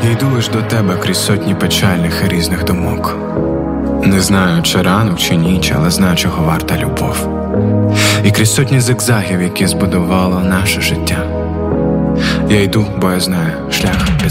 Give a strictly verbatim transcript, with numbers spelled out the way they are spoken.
Я йду лиш до тебе крізь сотні печальних і різних думок. Не знаю, чи ранок, чи ніч, але знаю, чого варта любов. І крізь сотні зигзагів, які збудувало наше життя. Я йду, бо я знаю, шлях